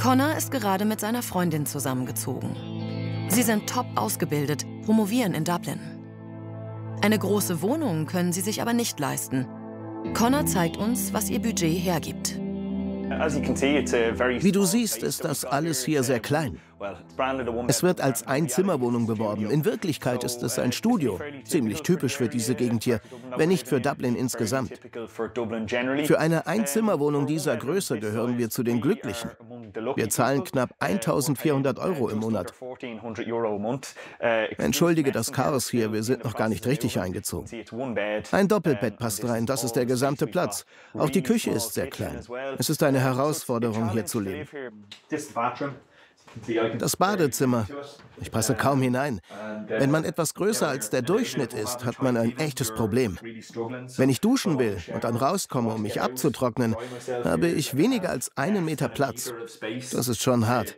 Connor ist gerade mit seiner Freundin zusammengezogen. Sie sind top ausgebildet, promovieren in Dublin. Eine große Wohnung können sie sich aber nicht leisten. Connor zeigt uns, was ihr Budget hergibt. Wie du siehst, ist das alles hier sehr klein. Es wird als Einzimmerwohnung beworben. In Wirklichkeit ist es ein Studio. Ziemlich typisch für diese Gegend hier, wenn nicht für Dublin insgesamt. Für eine Einzimmerwohnung dieser Größe gehören wir zu den Glücklichen. Wir zahlen knapp 1.400 € im Monat. Entschuldige das Chaos hier, wir sind noch gar nicht richtig eingezogen. Ein Doppelbett passt rein, das ist der gesamte Platz. Auch die Küche ist sehr klein. Es ist eine Herausforderung, hier zu leben. Das Badezimmer. Ich passe kaum hinein. Wenn man etwas größer als der Durchschnitt ist, hat man ein echtes Problem. Wenn ich duschen will und dann rauskomme, um mich abzutrocknen, habe ich weniger als 1 Meter Platz. Das ist schon hart.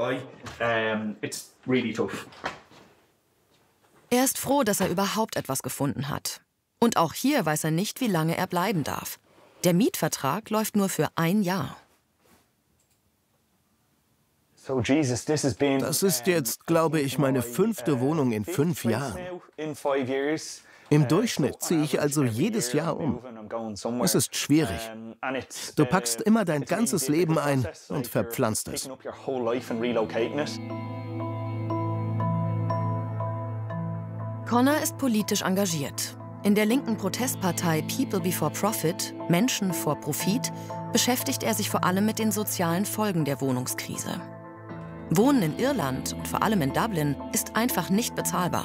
Er ist froh, dass er überhaupt etwas gefunden hat. Und auch hier weiß er nicht, wie lange er bleiben darf. Der Mietvertrag läuft nur für 1 Jahr. Das ist jetzt, glaube ich, meine 5. Wohnung in 5 Jahren. Im Durchschnitt ziehe ich also jedes Jahr um. Es ist schwierig. Du packst immer dein ganzes Leben ein und verpflanzt es. Connor ist politisch engagiert. In der linken Protestpartei People Before Profit, Menschen vor Profit, beschäftigt er sich vor allem mit den sozialen Folgen der Wohnungskrise. Wohnen in Irland und vor allem in Dublin ist einfach nicht bezahlbar.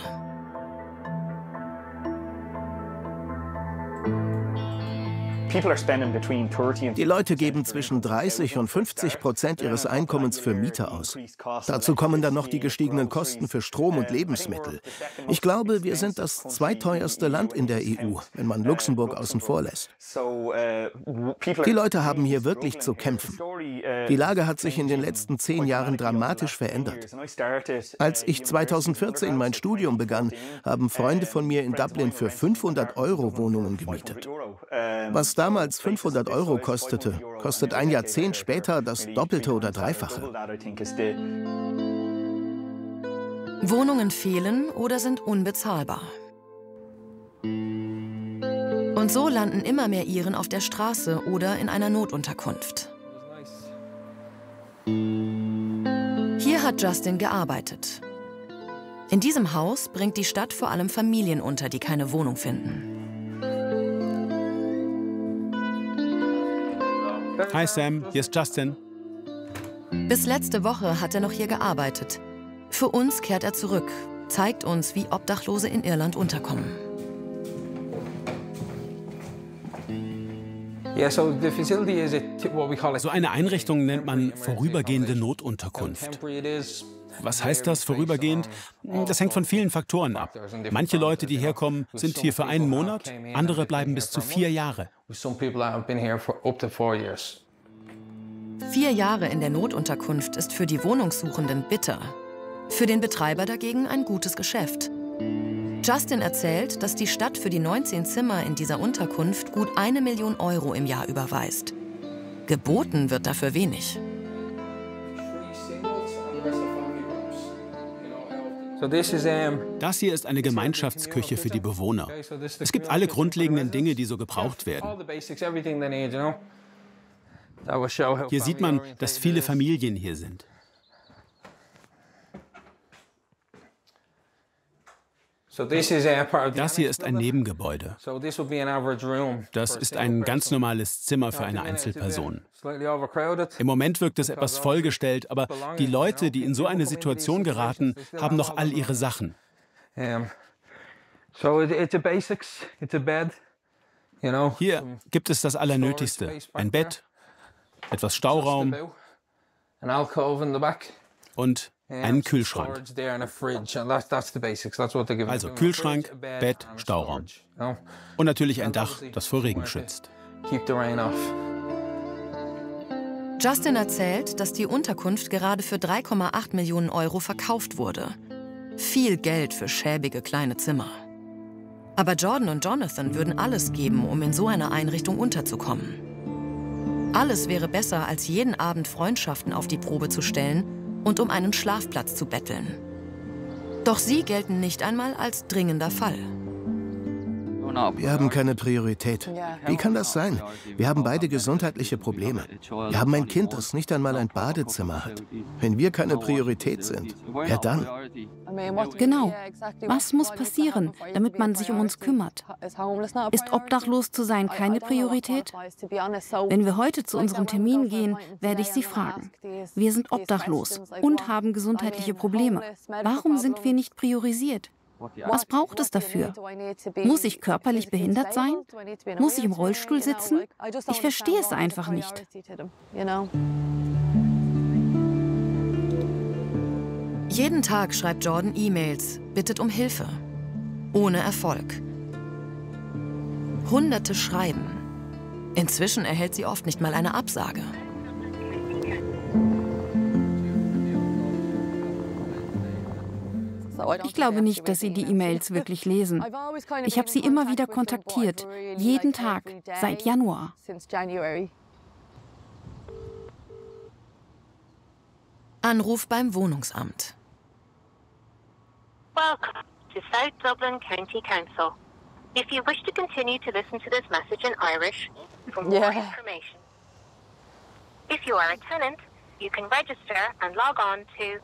Die Leute geben zwischen 30 und 50% ihres Einkommens für Miete aus. Dazu kommen dann noch die gestiegenen Kosten für Strom und Lebensmittel. Ich glaube, wir sind das zweiteuerste Land in der EU, wenn man Luxemburg außen vor lässt. Die Leute haben hier wirklich zu kämpfen. Die Lage hat sich in den letzten 10 Jahren dramatisch verändert. Als ich 2014 mein Studium begann, haben Freunde von mir in Dublin für 500 € Wohnungen gemietet. Was damals 500 € kostete, kostet ein Jahrzehnt später das Doppelte oder Dreifache. Wohnungen fehlen oder sind unbezahlbar. Und so landen immer mehr Iren auf der Straße oder in einer Notunterkunft. Hier hat Justin gearbeitet. In diesem Haus bringt die Stadt vor allem Familien unter, die keine Wohnung finden. Hi Sam, hier ist Justin. Bis letzte Woche hat er noch hier gearbeitet. Für uns kehrt er zurück, zeigt uns, wie Obdachlose in Irland unterkommen. So eine Einrichtung nennt man vorübergehende Notunterkunft. Was heißt das, vorübergehend? Das hängt von vielen Faktoren ab. Manche Leute, die herkommen, sind hier für 1 Monat, andere bleiben bis zu 4 Jahre. 4 Jahre in der Notunterkunft ist für die Wohnungssuchenden bitter. Für den Betreiber dagegen ein gutes Geschäft. Justin erzählt, dass die Stadt für die 19 Zimmer in dieser Unterkunft gut 1 Million € im Jahr überweist. Geboten wird dafür wenig. Das hier ist eine Gemeinschaftsküche für die Bewohner. Es gibt alle grundlegenden Dinge, die so gebraucht werden. Hier sieht man, dass viele Familien hier sind. Das hier ist ein Nebengebäude. Das ist ein ganz normales Zimmer für eine Einzelperson. Im Moment wirkt es etwas vollgestellt, aber die Leute, die in so eine Situation geraten, haben noch all ihre Sachen. Hier gibt es das Allernötigste. Ein Bett, etwas Stauraum und einen Kühlschrank. Also Kühlschrank, Bett, Stauraum. Und natürlich ein Dach, das vor Regen schützt. Justin erzählt, dass die Unterkunft gerade für 3,8 Millionen € verkauft wurde. Viel Geld für schäbige kleine Zimmer. Aber Jordan und Jonathan würden alles geben, um in so einer Einrichtung unterzukommen. Alles wäre besser, als jeden Abend Freundschaften auf die Probe zu stellen und um einen Schlafplatz zu betteln. Doch sie gelten nicht einmal als dringender Fall. Wir haben keine Priorität. Wie kann das sein? Wir haben beide gesundheitliche Probleme. Wir haben ein Kind, das nicht einmal ein Badezimmer hat. Wenn wir keine Priorität sind, wer dann? Genau. Was muss passieren, damit man sich um uns kümmert? Ist obdachlos zu sein keine Priorität? Wenn wir heute zu unserem Termin gehen, werde ich Sie fragen. Wir sind obdachlos und haben gesundheitliche Probleme. Warum sind wir nicht priorisiert? Was braucht es dafür? Muss ich körperlich behindert sein? Muss ich im Rollstuhl sitzen? Ich verstehe es einfach nicht. Jeden Tag schreibt Jordan E-Mails, bittet um Hilfe. Ohne Erfolg. Hunderte schreiben. Inzwischen erhält sie oft nicht mal eine Absage. Ich glaube nicht, dass Sie die E-Mails wirklich lesen. Ich habe Sie immer wieder kontaktiert, jeden Tag, seit Januar. Anruf beim Wohnungsamt. Welcome to South Dublin County Council. If you wish to continue to listen to this message in Irish, for more information. If you are a tenant, you can register and log on to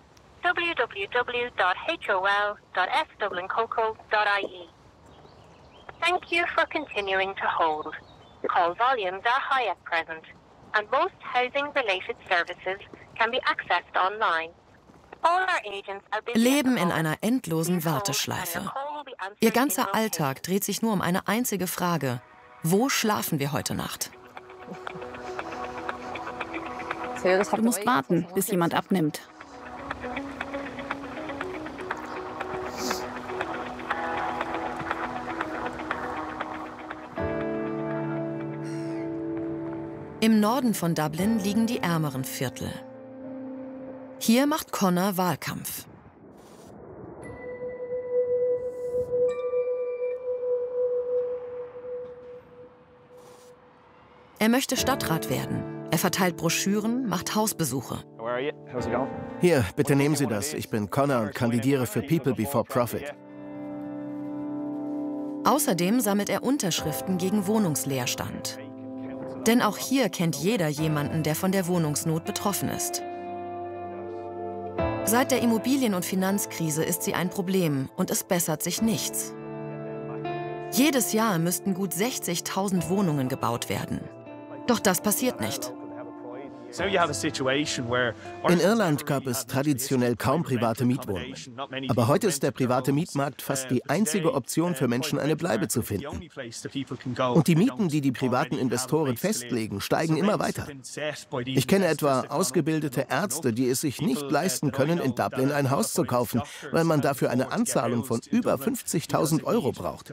www.hol.fdublincoco.ie. Thank you for continuing to hold. Call volumes are high at present, and most housing-related services can be accessed online. All our agents are busy Leben in einer endlosen Warteschleife. Ihr ganzer Alltag dreht sich nur um eine einzige Frage. Wo schlafen wir heute Nacht? Du musst warten, bis jemand abnimmt. Im Norden von Dublin liegen die ärmeren Viertel. Hier macht Conor Wahlkampf. Er möchte Stadtrat werden. Er verteilt Broschüren, macht Hausbesuche. Hier, bitte nehmen Sie das. Ich bin Conor und kandidiere für People Before Profit. Außerdem sammelt er Unterschriften gegen Wohnungsleerstand. Denn auch hier kennt jeder jemanden, der von der Wohnungsnot betroffen ist. Seit der Immobilien- und Finanzkrise ist sie ein Problem und es bessert sich nichts. Jedes Jahr müssten gut 60.000 Wohnungen gebaut werden. Doch das passiert nicht. In Irland gab es traditionell kaum private Mietwohnungen. Aber heute ist der private Mietmarkt fast die einzige Option für Menschen, eine Bleibe zu finden. Und die Mieten, die die privaten Investoren festlegen, steigen immer weiter. Ich kenne etwa ausgebildete Ärzte, die es sich nicht leisten können, in Dublin ein Haus zu kaufen, weil man dafür eine Anzahlung von über 50.000 € braucht.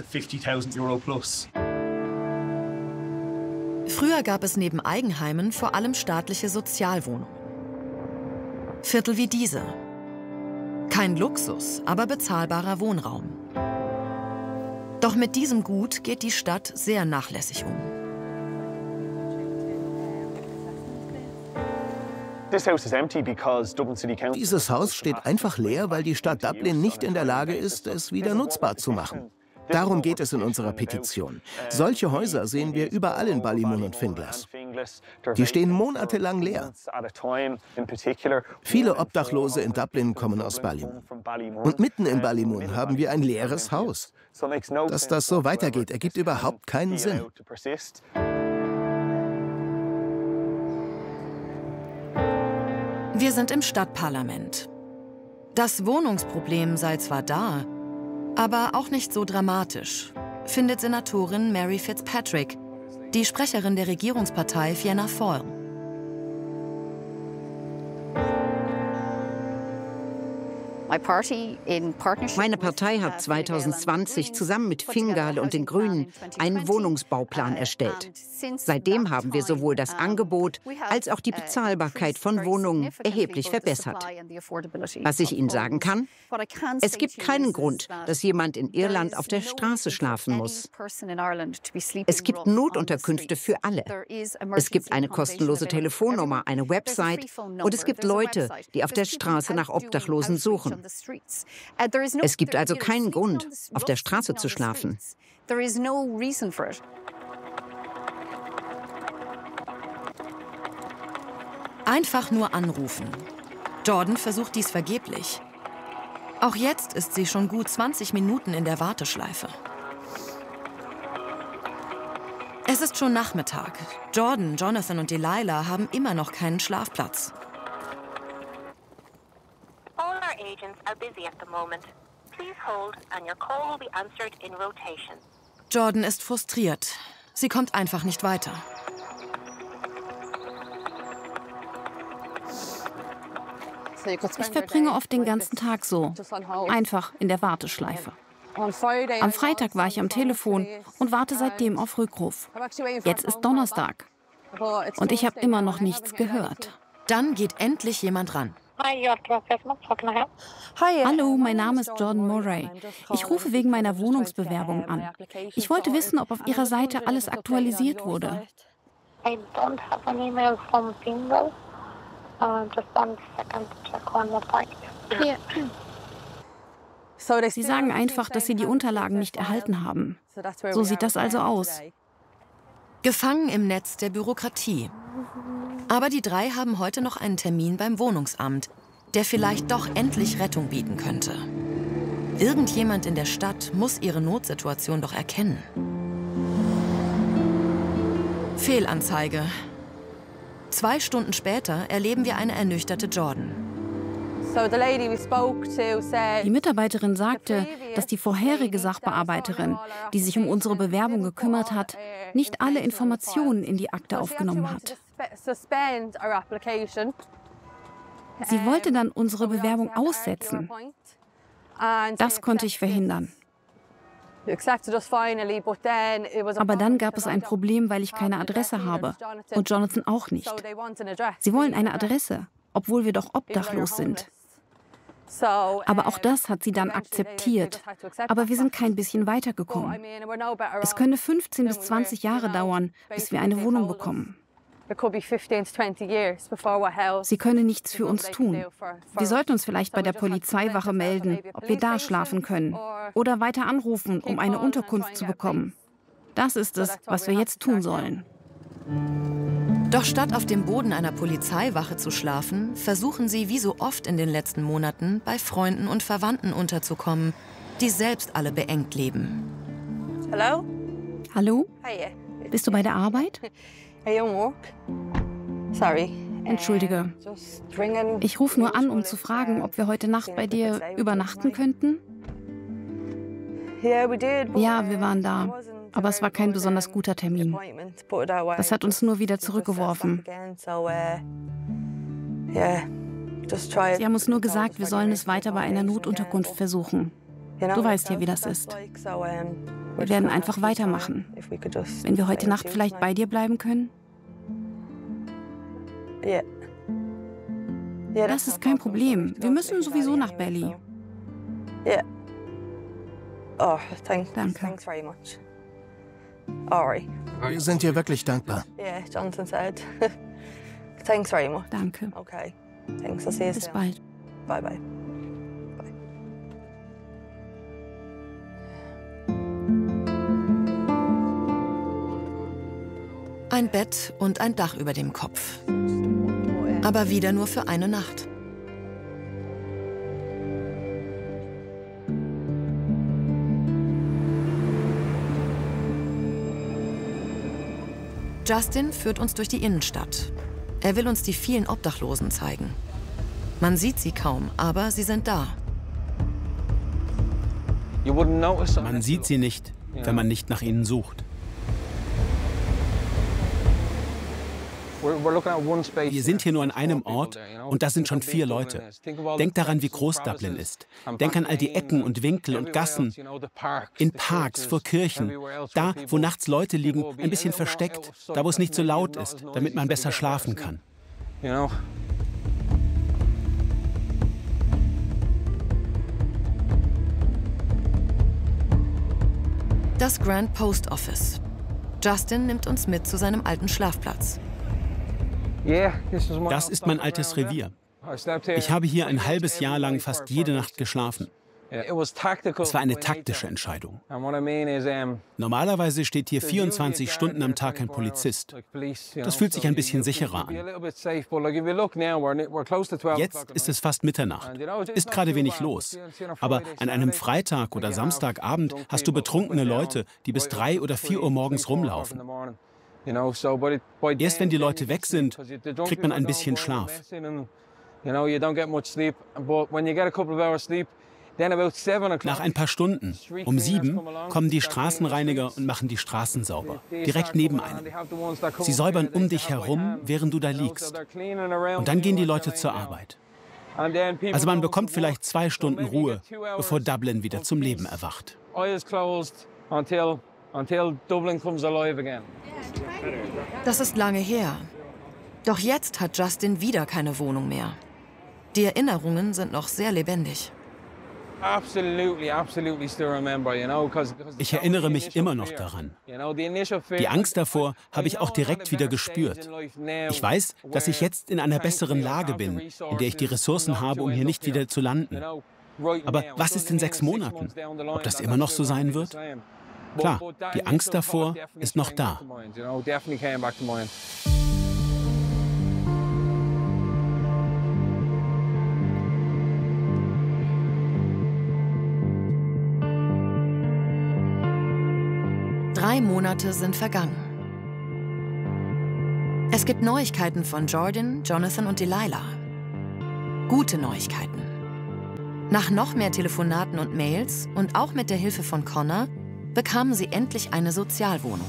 Früher gab es neben Eigenheimen vor allem staatliche Sozialwohnungen. Viertel wie diese. Kein Luxus, aber bezahlbarer Wohnraum. Doch mit diesem Gut geht die Stadt sehr nachlässig um. Dieses Haus steht einfach leer, weil die Stadt Dublin nicht in der Lage ist, es wieder nutzbar zu machen. Darum geht es in unserer Petition. Solche Häuser sehen wir überall in Ballymun und Finglas. Die stehen monatelang leer. Viele Obdachlose in Dublin kommen aus Ballymun. Und mitten in Ballymun haben wir ein leeres Haus. Dass das so weitergeht, ergibt überhaupt keinen Sinn. Wir sind im Stadtparlament. Das Wohnungsproblem sei zwar da, aber auch nicht so dramatisch, findet Senatorin Mary Fitzpatrick, die Sprecherin der Regierungspartei Fianna Fáil. Meine Partei hat 2020 zusammen mit Fingal und den Grünen einen Wohnungsbauplan erstellt. Seitdem haben wir sowohl das Angebot als auch die Bezahlbarkeit von Wohnungen erheblich verbessert. Was ich Ihnen sagen kann, es gibt keinen Grund, dass jemand in Irland auf der Straße schlafen muss. Es gibt Notunterkünfte für alle. Es gibt eine kostenlose Telefonnummer, eine Website und es gibt Leute, die auf der Straße nach Obdachlosen suchen. Es gibt also keinen Grund, auf der Straße zu schlafen. Einfach nur anrufen. Jordan versucht dies vergeblich. Auch jetzt ist sie schon gut 20 Minuten in der Warteschleife. Es ist schon Nachmittag. Jordan, Jonathan und Delilah haben immer noch keinen Schlafplatz. All our agents are busy at the moment. Please hold and your call will be answered in rotation. Jordan ist frustriert. Sie kommt einfach nicht weiter. Ich verbringe oft den ganzen Tag so, einfach in der Warteschleife. Am Freitag war ich am Telefon und warte seitdem auf Rückruf. Jetzt ist Donnerstag und ich habe immer noch nichts gehört. Dann geht endlich jemand ran. Hallo, mein Name ist Jordan Murray. Ich rufe wegen meiner Wohnungsbewerbung an. Ich wollte wissen, ob auf Ihrer Seite alles aktualisiert wurde. I don't have an email from Fingal. Just 1 second to check one more time. Sie sagen einfach, dass Sie die Unterlagen nicht erhalten haben. So sieht das also aus. Gefangen im Netz der Bürokratie. Aber die drei haben heute noch einen Termin beim Wohnungsamt, der vielleicht doch endlich Rettung bieten könnte. Irgendjemand in der Stadt muss ihre Notsituation doch erkennen. Fehlanzeige. 2 Stunden später erleben wir eine ernüchterte Jordan. Die Mitarbeiterin sagte, dass die vorherige Sachbearbeiterin, die sich um unsere Bewerbung gekümmert hat, nicht alle Informationen in die Akte aufgenommen hat. Sie wollte dann unsere Bewerbung aussetzen. Das konnte ich verhindern. Aber dann gab es ein Problem, weil ich keine Adresse habe und Jonathan auch nicht. Sie wollen eine Adresse, obwohl wir doch obdachlos sind. Aber auch das hat sie dann akzeptiert. Aber wir sind kein bisschen weitergekommen. Es könne 15 bis 20 Jahre dauern, bis wir eine Wohnung bekommen. Sie können nichts für uns tun. Wir sollten uns vielleicht bei der Polizeiwache melden, ob wir da schlafen können. Oder weiter anrufen, um eine Unterkunft zu bekommen. Das ist es, was wir jetzt tun sollen. Doch statt auf dem Boden einer Polizeiwache zu schlafen, versuchen sie wie so oft in den letzten Monaten bei Freunden und Verwandten unterzukommen, die selbst alle beengt leben. Hallo? Hallo? Bist du bei der Arbeit? Entschuldige. Ich rufe nur an, um zu fragen, ob wir heute Nacht bei dir übernachten könnten. Ja, wir waren da. Aber es war kein besonders guter Termin. Das hat uns nur wieder zurückgeworfen. Sie haben uns nur gesagt, wir sollen es weiter bei einer Notunterkunft versuchen. Du weißt ja, wie das ist. Wir werden einfach weitermachen. Wenn wir heute Nacht vielleicht bei dir bleiben können? Das ist kein Problem. Wir müssen sowieso nach Belly. Danke. Wir sind dir wirklich dankbar. Danke. Bis bald. Bye. Ein Bett und ein Dach über dem Kopf. Aber wieder nur für eine Nacht. Justin führt uns durch die Innenstadt. Er will uns die vielen Obdachlosen zeigen. Man sieht sie kaum, aber sie sind da. Man sieht sie nicht, wenn man nicht nach ihnen sucht. Wir sind hier nur an einem Ort und da sind schon 4 Leute. Denk daran, wie groß Dublin ist. Denk an all die Ecken und Winkel und Gassen. In Parks, vor Kirchen. Da, wo nachts Leute liegen, ein bisschen versteckt. Da, wo es nicht so laut ist, damit man besser schlafen kann. Das Grand Post Office. Justin nimmt uns mit zu seinem alten Schlafplatz. Das ist mein altes Revier. Ich habe hier ein halbes Jahr lang fast jede Nacht geschlafen. Es war eine taktische Entscheidung. Normalerweise steht hier 24 Stunden am Tag ein Polizist. Das fühlt sich ein bisschen sicherer an. Jetzt ist es fast Mitternacht. Ist gerade wenig los. Aber an einem Freitag oder Samstagabend hast du betrunkene Leute, die bis 3 oder 4 Uhr morgens rumlaufen. Erst wenn die Leute weg sind, kriegt man ein bisschen Schlaf. Nach ein paar Stunden, um 7, kommen die Straßenreiniger und machen die Straßen sauber, direkt neben einem. Sie säubern um dich herum, während du da liegst. Und dann gehen die Leute zur Arbeit. Also man bekommt vielleicht 2 Stunden Ruhe, bevor Dublin wieder zum Leben erwacht. Das ist lange her. Doch jetzt hat Justin wieder keine Wohnung mehr. Die Erinnerungen sind noch sehr lebendig. Ich erinnere mich immer noch daran. Die Angst davor habe ich auch direkt wieder gespürt. Ich weiß, dass ich jetzt in einer besseren Lage bin, in der ich die Ressourcen habe, um hier nicht wieder zu landen. Aber was ist in 6 Monaten? Ob das immer noch so sein wird? Klar, die Angst davor ist noch da. Drei Monate sind vergangen. Es gibt Neuigkeiten von Jordan, Jonathan und Delilah. Gute Neuigkeiten. Nach noch mehr Telefonaten und Mails und auch mit der Hilfe von Connor bekamen sie endlich eine Sozialwohnung.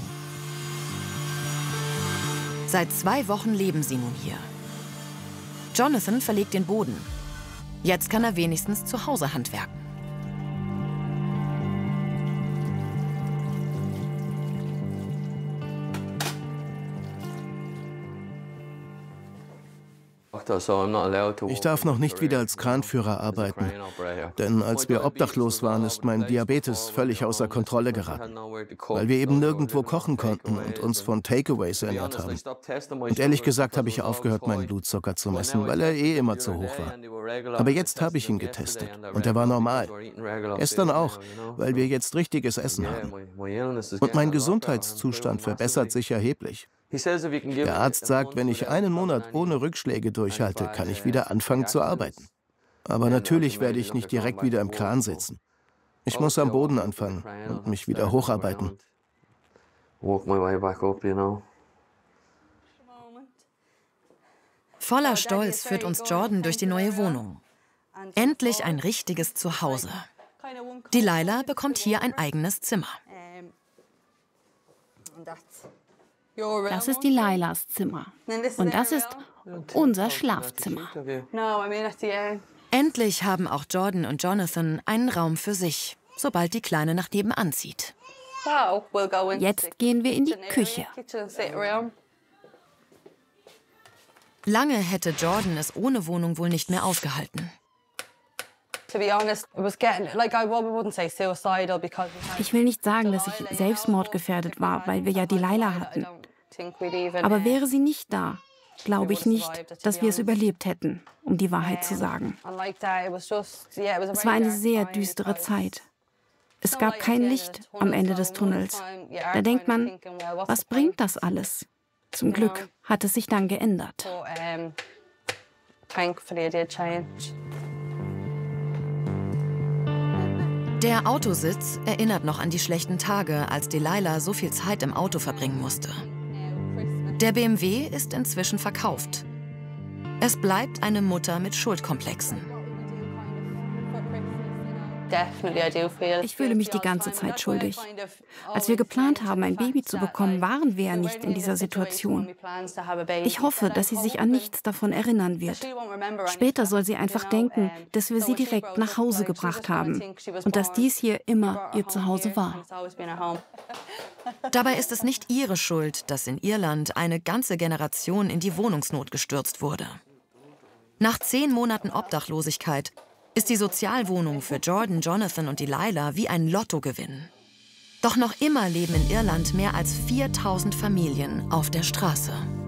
Seit 2 Wochen leben sie nun hier. Jonathan verlegt den Boden. Jetzt kann er wenigstens zu Hause handwerken. Ich darf noch nicht wieder als Kranführer arbeiten, denn als wir obdachlos waren, ist mein Diabetes völlig außer Kontrolle geraten, weil wir eben nirgendwo kochen konnten und uns von Takeaways ernährt haben. Und ehrlich gesagt habe ich aufgehört, meinen Blutzucker zu messen, weil er eh immer zu hoch war. Aber jetzt habe ich ihn getestet und er war normal. Gestern auch, weil wir jetzt richtiges Essen haben. Und mein Gesundheitszustand verbessert sich erheblich. Der Arzt sagt, wenn ich einen Monat ohne Rückschläge durchhalte, kann ich wieder anfangen zu arbeiten. Aber natürlich werde ich nicht direkt wieder im Kran sitzen. Ich muss am Boden anfangen und mich wieder hocharbeiten. Voller Stolz führt uns Jordan durch die neue Wohnung. Endlich ein richtiges Zuhause. Delilah bekommt hier ein eigenes Zimmer. Das ist Delilahs Zimmer. Und das ist unser Schlafzimmer. Endlich haben auch Jordan und Jonathan einen Raum für sich, sobald die Kleine nach nebenan zieht. Jetzt gehen wir in die Küche. Lange hätte Jordan es ohne Wohnung wohl nicht mehr ausgehalten. Ich will nicht sagen, dass ich selbstmordgefährdet war, weil wir ja Delilah hatten. Aber wäre sie nicht da, glaube ich nicht, dass wir es überlebt hätten, um die Wahrheit zu sagen. Es war eine sehr düstere Zeit. Es gab kein Licht am Ende des Tunnels. Da denkt man, was bringt das alles? Zum Glück hat es sich dann geändert. Der Autositz erinnert noch an die schlechten Tage, als Delilah so viel Zeit im Auto verbringen musste. Der BMW ist inzwischen verkauft. Es bleibt eine Mutter mit Schuldkomplexen. Ich fühle mich die ganze Zeit schuldig. Als wir geplant haben, ein Baby zu bekommen, waren wir ja nicht in dieser Situation. Ich hoffe, dass sie sich an nichts davon erinnern wird. Später soll sie einfach denken, dass wir sie direkt nach Hause gebracht haben und dass dies hier immer ihr Zuhause war. Dabei ist es nicht ihre Schuld, dass in Irland eine ganze Generation in die Wohnungsnot gestürzt wurde. Nach 10 Monaten Obdachlosigkeit ist die Sozialwohnung für Jordan, Jonathan und Delilah wie ein Lottogewinn. Doch noch immer leben in Irland mehr als 4000 Familien auf der Straße.